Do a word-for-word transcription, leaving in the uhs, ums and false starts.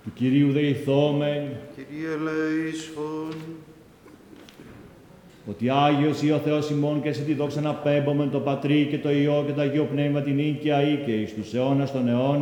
Του Κυρίου δεηθόμεν, Κύριε ελέησον, ότι Άγιος ή ο Θεός ημών και σε τη δόξα να πέμπομεν το Πατρί και το Υιό και το Αγίο Πνεύμα την οίκαια ή και εις τους αιώνας των αιώνων.